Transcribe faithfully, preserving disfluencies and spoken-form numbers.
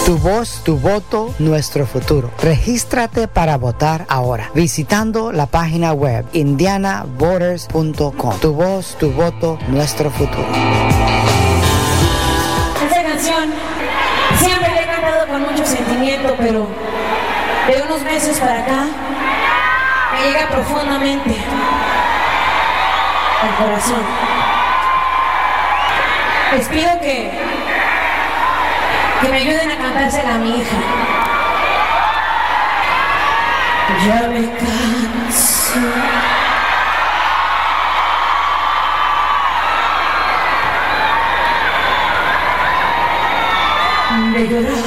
Tu voz, tu voto, nuestro futuro. Regístrate para votar ahora visitando la página web indiana voters punto com. Tu voz, tu voto, nuestro futuro. Esta canción siempre la he cantado con mucho sentimiento, pero de unos meses para acá me llega profundamente al corazón. Les pido que, que me ayuden a cantársela a mi hija. Ya me canso de llorar.